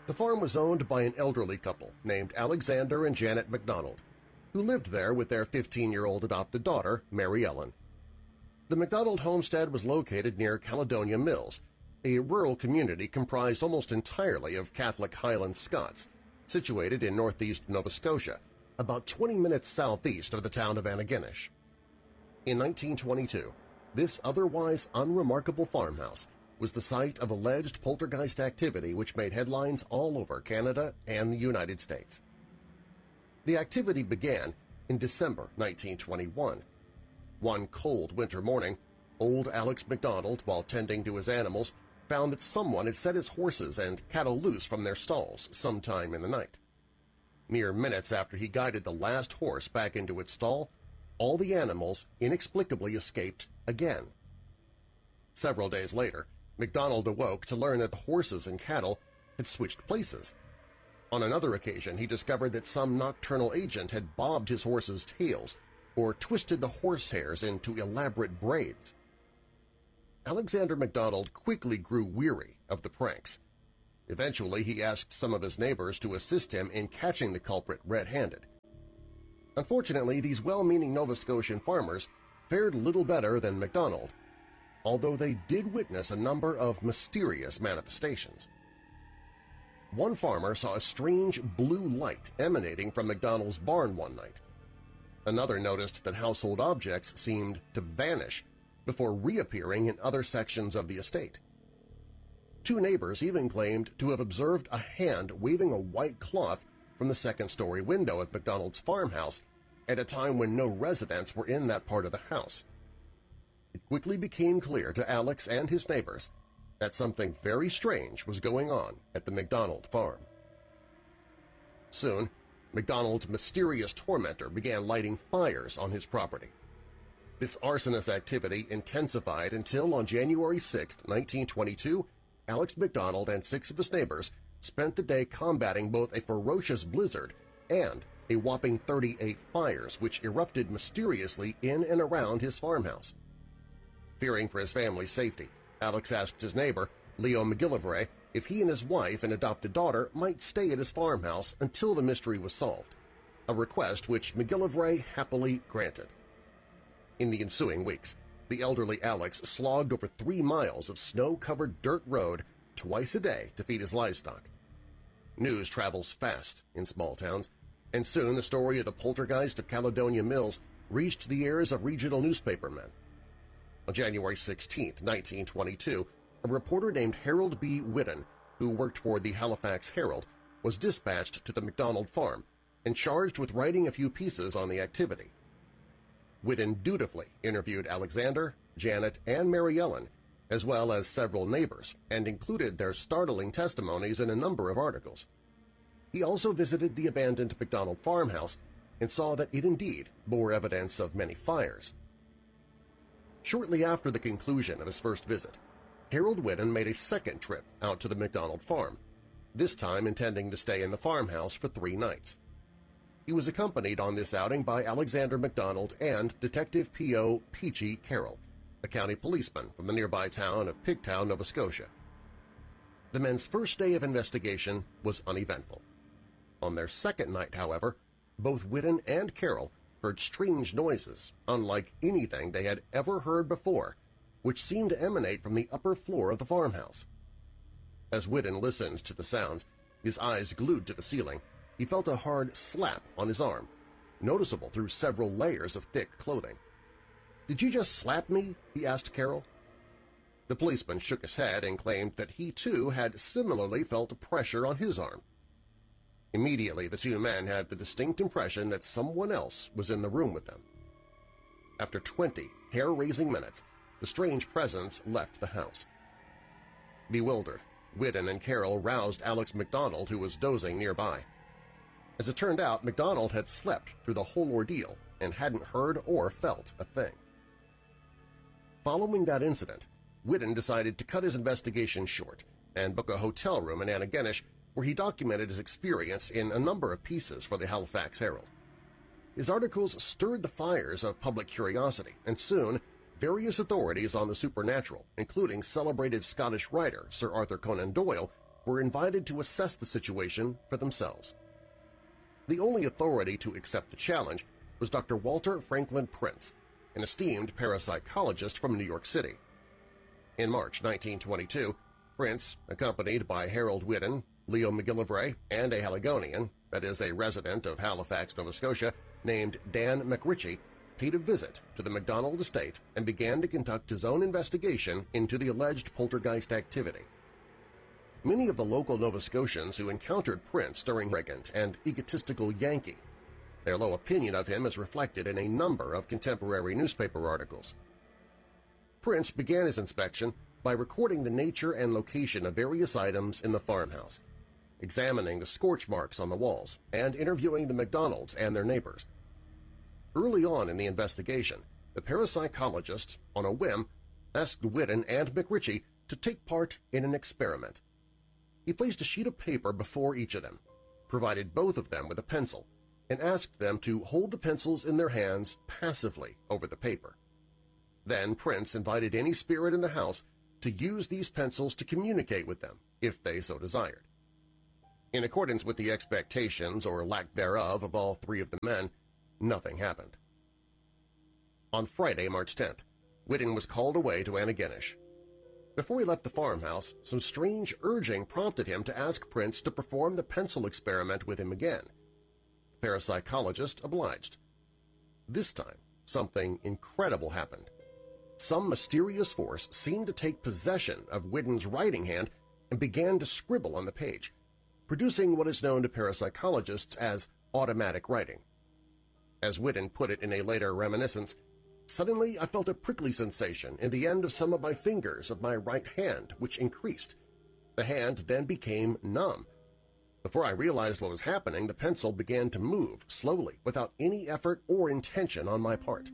The farm was owned by an elderly couple named Alexander and Janet MacDonald, who lived there with their 15-year-old adopted daughter, Mary Ellen. The MacDonald homestead was located near Caledonia Mills, a rural community comprised almost entirely of Catholic Highland Scots, situated in northeast Nova Scotia, about 20 minutes southeast of the town of Antigonish. In 1922, this otherwise unremarkable farmhouse was the site of alleged poltergeist activity which made headlines all over Canada and the United States. The activity began in December 1921. One cold winter morning, old Alex MacDonald, while tending to his animals, found that someone had set his horses and cattle loose from their stalls sometime in the night. Mere minutes after he guided the last horse back into its stall, all the animals inexplicably escaped again. Several days later, MacDonald awoke to learn that the horses and cattle had switched places. On another occasion, he discovered that some nocturnal agent had bobbed his horse's tails or twisted the horsehairs into elaborate braids. Alexander MacDonald quickly grew weary of the pranks. Eventually, he asked some of his neighbors to assist him in catching the culprit red-handed. Unfortunately, these well-meaning Nova Scotian farmers fared little better than MacDonald, although they did witness a number of mysterious manifestations. One farmer saw a strange blue light emanating from MacDonald's barn one night. Another noticed that household objects seemed to vanish before reappearing in other sections of the estate. Two neighbors even claimed to have observed a hand waving a white cloth from the second-story window at MacDonald's farmhouse at a time when no residents were in that part of the house. It quickly became clear to Alex and his neighbors that something very strange was going on at the MacDonald farm. Soon, MacDonald's mysterious tormentor began lighting fires on his property. This arsonous activity intensified until on January 6, 1922, Alex MacDonald and 6 of his neighbors spent the day combating both a ferocious blizzard and a whopping 38 fires which erupted mysteriously in and around his farmhouse. Fearing for his family's safety, Alex asked his neighbor, Leo McGillivray, if he and his wife and adopted daughter might stay at his farmhouse until the mystery was solved, a request which McGillivray happily granted. In the ensuing weeks, the elderly Alex slogged over 3 miles of snow-covered dirt road twice a day to feed his livestock. News travels fast in small towns, and soon the story of the poltergeist of Caledonia Mills reached the ears of regional newspapermen. On January 16, 1922, a reporter named Harold B. Whiddon, who worked for the Halifax Herald, was dispatched to the MacDonald farm and charged with writing a few pieces on the activity. Whiddon dutifully interviewed Alexander, Janet, and Mary Ellen, as well as several neighbors, and included their startling testimonies in a number of articles. He also visited the abandoned MacDonald farmhouse and saw that it indeed bore evidence of many fires. Shortly after the conclusion of his first visit, Harold Whiddon made a second trip out to the MacDonald farm, this time intending to stay in the farmhouse for 3 nights. He was accompanied on this outing by Alexander MacDonald and Detective P.O. Peachy Carroll, a county policeman from the nearby town of Pigtown, Nova Scotia. The men's first day of investigation was uneventful. On their second night, however, both Whiddon and Carroll heard strange noises, unlike anything they had ever heard before, which seemed to emanate from the upper floor of the farmhouse. As Whiddon listened to the sounds, his eyes glued to the ceiling, he felt a hard slap on his arm, noticeable through several layers of thick clothing. "Did you just slap me?" he asked Carroll. The policeman shook his head and claimed that he too had similarly felt pressure on his arm. Immediately, the two men had the distinct impression that someone else was in the room with them. After 20 hair-raising minutes, the strange presence left the house. Bewildered, Whiddon and Carroll roused Alex MacDonald, who was dozing nearby. As it turned out, MacDonald had slept through the whole ordeal and hadn't heard or felt a thing. Following that incident, Whiddon decided to cut his investigation short and book a hotel room in Antigonish, where he documented his experience in a number of pieces for the Halifax Herald. His articles stirred the fires of public curiosity, and soon various authorities on the supernatural, including celebrated Scottish writer Sir Arthur Conan Doyle, were invited to assess the situation for themselves. The only authority to accept the challenge was Dr. Walter Franklin Prince, an esteemed parapsychologist from New York City. In March 1922, Prince, accompanied by Harold Whidden, Leo McGillivray, and a Haligonian, that is, a resident of Halifax, Nova Scotia, named Dan McRitchie, paid a visit to the MacDonald estate and began to conduct his own investigation into the alleged poltergeist activity. Many of the local Nova Scotians who encountered Prince during arrogant and egotistical Yankee. Their low opinion of him is reflected in a number of contemporary newspaper articles. Prince began his inspection by recording the nature and location of various items in the farmhouse, examining the scorch marks on the walls, and interviewing the MacDonalds and their neighbors. Early on in the investigation, the parapsychologist, on a whim, asked Whidden and McRitchie to take part in an experiment. He placed a sheet of paper before each of them, provided both of them with a pencil, and asked them to hold the pencils in their hands passively over the paper. Then Prince invited any spirit in the house to use these pencils to communicate with them, if they so desired. In accordance with the expectations or lack thereof of all three of the men, nothing happened. On Friday, March 10th, Whidden was called away to Antigonish. Before he left the farmhouse, some strange urging prompted him to ask Prince to perform the pencil experiment with him again. The parapsychologist obliged. This time, something incredible happened. Some mysterious force seemed to take possession of Whidden's writing hand and began to scribble on the page, producing what is known to parapsychologists as automatic writing. As Whidden put it in a later reminiscence, "Suddenly I felt a prickly sensation in the end of some of my fingers of my right hand, which increased. The hand then became numb. Before I realized what was happening, the pencil began to move slowly without any effort or intention on my part."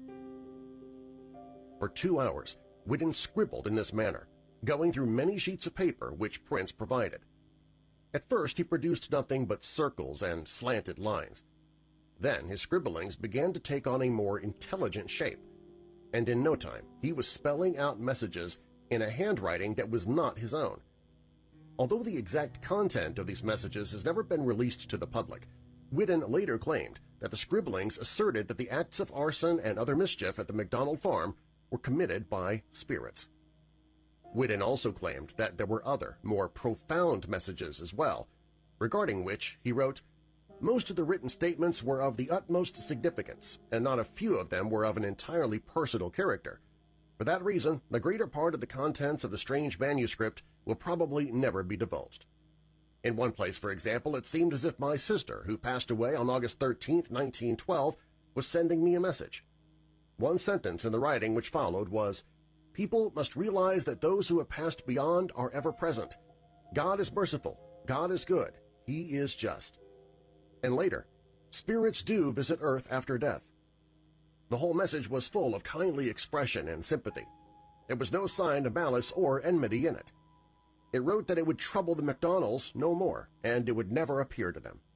For 2 hours, Whidden scribbled in this manner, going through many sheets of paper which Prince provided. At first he produced nothing but circles and slanted lines. Then his scribblings began to take on a more intelligent shape, and in no time he was spelling out messages in a handwriting that was not his own. Although the exact content of these messages has never been released to the public, Whidden later claimed that the scribblings asserted that the acts of arson and other mischief at the MacDonald farm were committed by spirits. Whidden also claimed that there were other, more profound messages as well, regarding which he wrote, "Most of the written statements were of the utmost significance, and not a few of them were of an entirely personal character. For that reason, the greater part of the contents of the strange manuscript will probably never be divulged. In one place, for example, it seemed as if my sister, who passed away on August 13, 1912, was sending me a message. One sentence in the writing which followed was, 'People must realize that those who have passed beyond are ever present. God is merciful. God is good. He is just.' And later, 'Spirits do visit Earth after death.' The whole message was full of kindly expression and sympathy. There was no sign of malice or enmity in it. It wrote that it would trouble the MacDonalds no more, and it would never appear to them."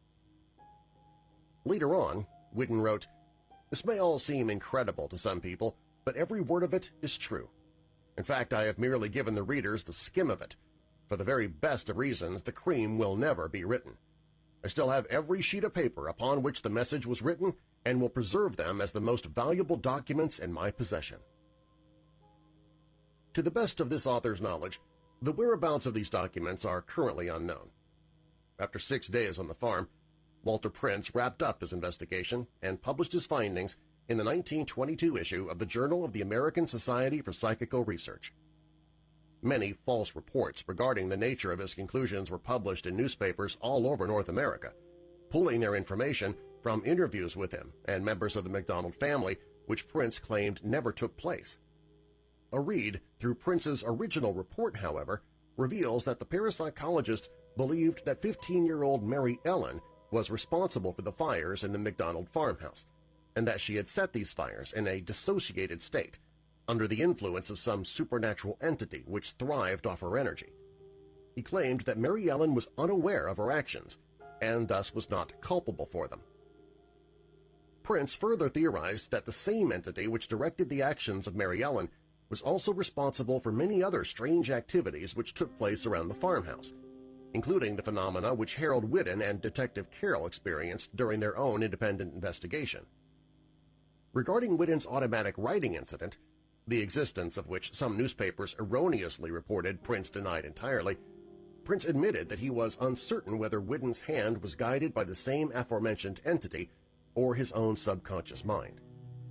Later on, Whidden wrote, "This may all seem incredible to some people, but every word of it is true. In fact, I have merely given the readers the skim of it. For the very best of reasons, the cream will never be written. I still have every sheet of paper upon which the message was written and will preserve them as the most valuable documents in my possession." To the best of this author's knowledge, the whereabouts of these documents are currently unknown. After 6 days on the farm, Walter Prince wrapped up his investigation and published his findings in the 1922 issue of the Journal of the American Society for Psychical Research. Many false reports regarding the nature of his conclusions were published in newspapers all over North America, pulling their information from interviews with him and members of the MacDonald family, which Prince claimed never took place. A read through Prince's original report, however, reveals that the parapsychologist believed that 15-year-old Mary Ellen was responsible for the fires in the MacDonald farmhouse, and that she had set these fires in a dissociated state, under the influence of some supernatural entity which thrived off her energy. He claimed that Mary Ellen was unaware of her actions, and thus was not culpable for them. Prince further theorized that the same entity which directed the actions of Mary Ellen was also responsible for many other strange activities which took place around the farmhouse, including the phenomena which Harold Whiddon and Detective Carroll experienced during their own independent investigation. Regarding Whiddon's automatic writing incident, the existence of which some newspapers erroneously reported Prince denied entirely, Prince admitted that he was uncertain whether Whiddon's hand was guided by the same aforementioned entity or his own subconscious mind.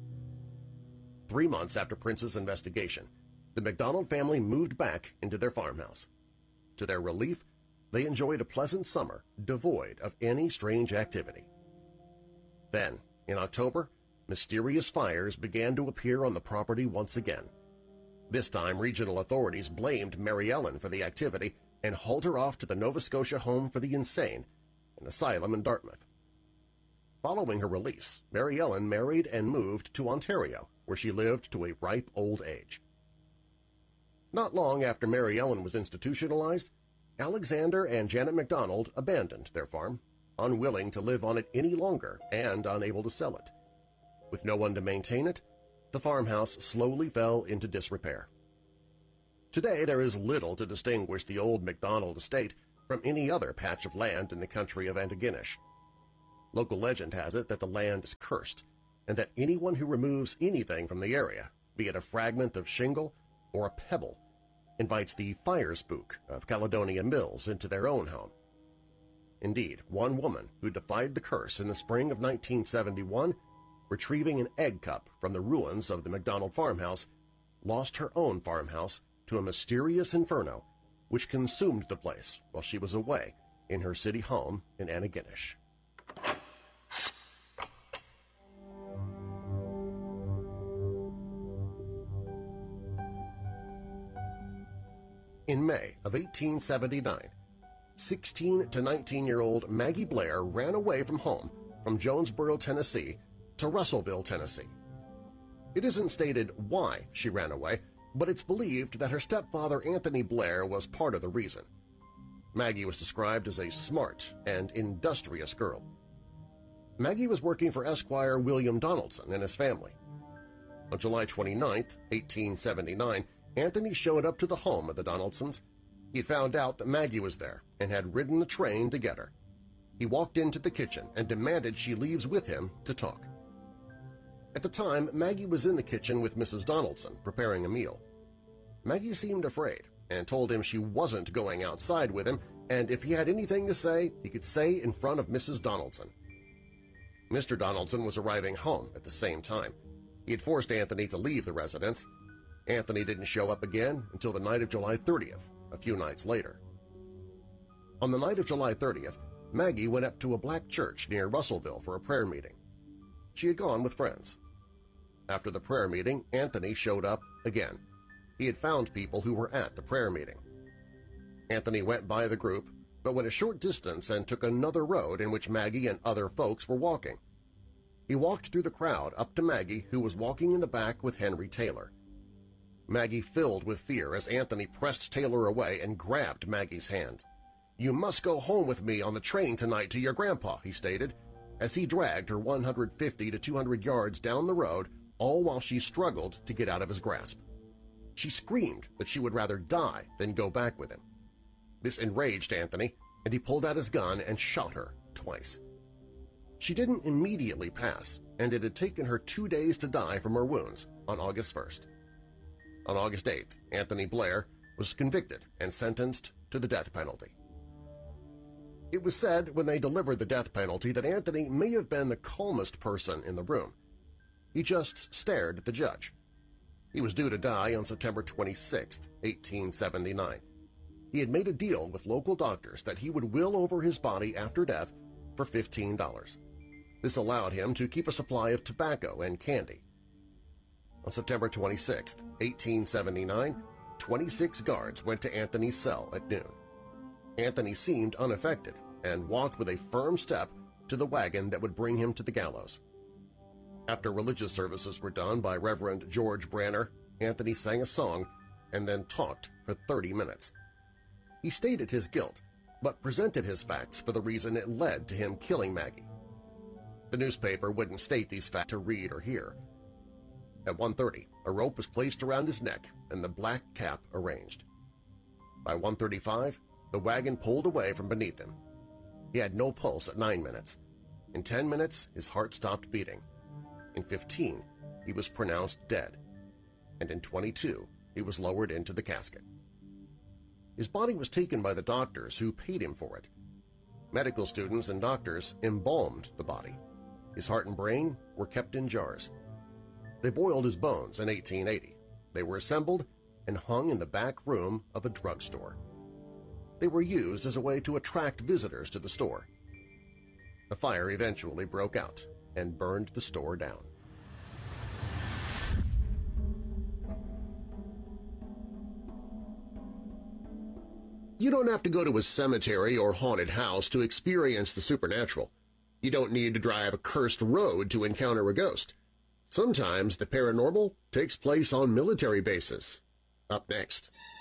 3 months after Prince's investigation, the McDonald family moved back into their farmhouse. To their relief, they enjoyed a pleasant summer devoid of any strange activity. Then, in October, mysterious fires began to appear on the property once again. This time, regional authorities blamed Mary Ellen for the activity and hauled her off to the Nova Scotia Home for the Insane, an asylum in Dartmouth. Following her release, Mary Ellen married and moved to Ontario, where she lived to a ripe old age. Not long after Mary Ellen was institutionalized, Alexander and Janet McDonald abandoned their farm, unwilling to live on it any longer and unable to sell it. With no one to maintain it, the farmhouse slowly fell into disrepair. Today there is little to distinguish the old McDonald estate from any other patch of land in the country of Antigonish. Local legend has it that the land is cursed, and that anyone who removes anything from the area, be it a fragment of shingle or a pebble, invites the fire spook of Caledonia Mills into their own home. Indeed, one woman who defied the curse in the spring of 1971, retrieving an egg cup from the ruins of the McDonald farmhouse, lost her own farmhouse to a mysterious inferno which consumed the place while she was away in her city home in Antigonish. In May of 1879, 16 to 19-year-old Maggie Blair ran away from home from Jonesboro, Tennessee, to Russellville, Tennessee. It isn't stated why she ran away, but it's believed that her stepfather Anthony Blair was part of the reason. Maggie was described as a smart and industrious girl. Maggie was working for Esquire William Donaldson and his family. On July 29, 1879, Anthony showed up to the home of the Donaldsons. He found out that Maggie was there and had ridden the train to get her. He walked into the kitchen and demanded she leaves with him to talk. At the time, Maggie was in the kitchen with Mrs. Donaldson preparing a meal. Maggie seemed afraid and told him she wasn't going outside with him, and if he had anything to say, he could say in front of Mrs. Donaldson. Mr. Donaldson was arriving home at the same time. He had forced Anthony to leave the residence. Anthony didn't show up again until the night of July 30th, a few nights later. On the night of July 30th, Maggie went up to a black church near Russellville for a prayer meeting. She had gone with friends. After the prayer meeting, Anthony showed up again. He had found people who were at the prayer meeting. Anthony went by the group, but went a short distance and took another road in which Maggie and other folks were walking. He walked through the crowd up to Maggie, who was walking in the back with Henry Taylor. Maggie filled with fear as Anthony pressed Taylor away and grabbed Maggie's hand. "You must go home with me on the train tonight to your grandpa," he stated, as he dragged her 150 to 200 yards down the road, all while she struggled to get out of his grasp. She screamed that she would rather die than go back with him. This enraged Anthony, and he pulled out his gun and shot her twice. She didn't immediately pass, and it had taken her 2 days to die from her wounds on August 1st. On August 8th, Anthony Blair was convicted and sentenced to the death penalty. It was said when they delivered the death penalty that Anthony may have been the calmest person in the room. He just stared at the judge. He was due to die on September 26, 1879. He had made a deal with local doctors that he would will over his body after death for $15. This allowed him to keep a supply of tobacco and candy. On September 26, 1879, 26 guards went to Anthony's cell at noon. Anthony seemed unaffected and walked with a firm step to the wagon that would bring him to the gallows. After religious services were done by Reverend George Branner, Anthony sang a song and then talked for 30 minutes. He stated his guilt, but presented his facts for the reason it led to him killing Maggie. The newspaper wouldn't state these facts to read or hear. At 1:30, a rope was placed around his neck and the black cap arranged. By 1:35, The wagon pulled away from beneath him. He had no pulse at 9 minutes. In 10 minutes, his heart stopped beating. In 15, he was pronounced dead. And in 22, he was lowered into the casket. His body was taken by the doctors who paid him for it. Medical students and doctors embalmed the body. His heart and brain were kept in jars. They boiled his bones in 1880. They were assembled and hung in the back room of a drugstore. They were used as a way to attract visitors to the store. A fire eventually broke out and burned the store down. You don't have to go to a cemetery or haunted house to experience the supernatural. You don't need to drive a cursed road to encounter a ghost. Sometimes the paranormal takes place on military bases. Up next.